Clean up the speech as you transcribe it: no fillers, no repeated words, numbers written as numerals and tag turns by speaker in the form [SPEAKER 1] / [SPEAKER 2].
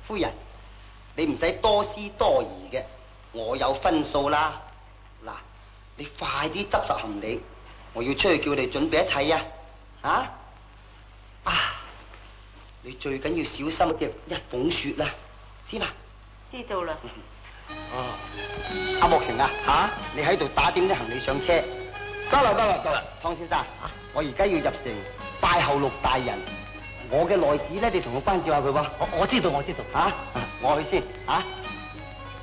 [SPEAKER 1] 夫人，你唔使多思多疑嘅，我有分數啦。嗱，你快啲執拾行李，我要出去叫你準備一切啊！你最緊要小心嗰隻一捧雪啦，知嘛？
[SPEAKER 2] 知道啦。
[SPEAKER 1] 阿莫瓊啊，你喺度打點啲行李上車。得啦，湯先生，我而家要入城拜候陸大人，我嘅內子咧，你同我關照下佢喎。我知道。我去先。